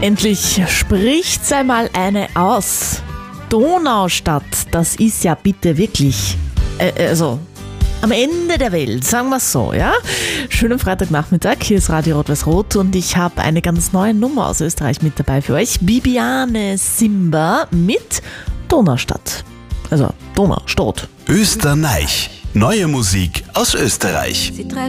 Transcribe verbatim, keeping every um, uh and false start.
Endlich spricht's einmal eine aus. Donaustadt, das ist ja bitte wirklich, äh, also am Ende der Welt, sagen wir es so, ja? Schönen Freitagnachmittag, hier ist Radio Rot-Weiß-Rot und ich habe eine ganz neue Nummer aus Österreich mit dabei für euch. Bibiane Simba mit Donaustadt. Also Donaustadt. Österreich. Neue Musik aus Österreich. Sie treffen